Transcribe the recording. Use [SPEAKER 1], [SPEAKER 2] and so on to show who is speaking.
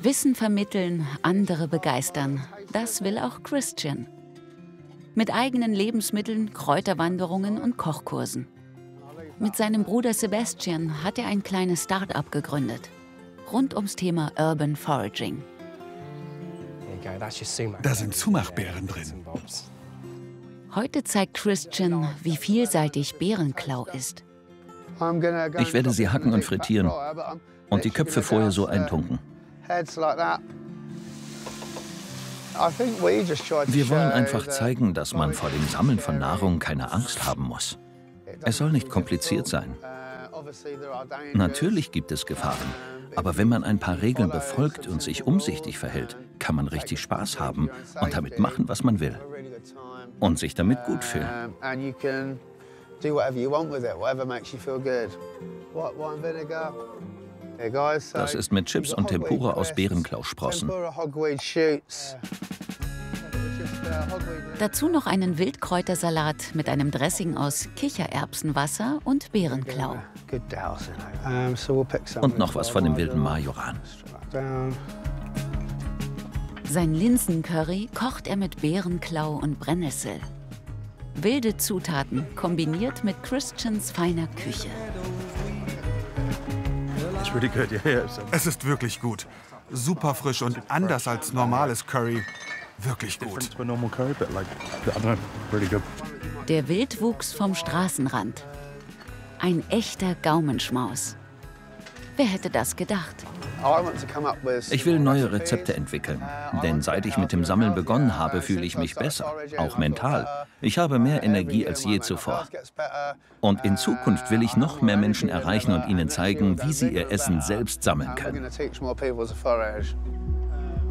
[SPEAKER 1] Wissen vermitteln, andere begeistern. Das will auch Christian. Mit eigenen Lebensmitteln, Kräuterwanderungen und Kochkursen. Mit seinem Bruder Sebastian hat er ein kleines Start-up gegründet. Rund ums Thema Urban Foraging.
[SPEAKER 2] Da sind Zumachbeeren drin.
[SPEAKER 1] Heute zeigt Christian, wie vielseitig Beerenklau ist.
[SPEAKER 3] Ich werde sie hacken und frittieren und die Köpfe vorher so eintunken. Wir wollen einfach zeigen, dass man vor dem Sammeln von Nahrung keine Angst haben muss. Es soll nicht kompliziert sein. Natürlich gibt es Gefahren, aber wenn man ein paar Regeln befolgt und sich umsichtig verhält, kann man richtig Spaß haben und damit machen, was man will. Und sich damit gut fühlen. Das ist mit Chips und Tempura aus Beerenklausprossen.
[SPEAKER 1] Dazu noch einen Wildkräutersalat mit einem Dressing aus Kichererbsenwasser und Beerenklau.
[SPEAKER 3] Und noch was von dem wilden Majoran.
[SPEAKER 1] Sein Linsencurry kocht er mit Beerenklau und Brennnessel. Wilde Zutaten kombiniert mit Christians feiner Küche.
[SPEAKER 2] Es ist wirklich gut. Super frisch und anders als normales Curry. Wirklich gut.
[SPEAKER 1] Der Wildwuchs vom Straßenrand. Ein echter Gaumenschmaus. Wer hätte das gedacht?
[SPEAKER 3] Ich will neue Rezepte entwickeln, denn seit ich mit dem Sammeln begonnen habe, fühle ich mich besser, auch mental. Ich habe mehr Energie als je zuvor. Und in Zukunft will ich noch mehr Menschen erreichen und ihnen zeigen, wie sie ihr Essen selbst sammeln können.